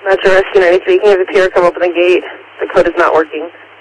Metro Rescue 93, can you have the PR come open the gate? The code is not working.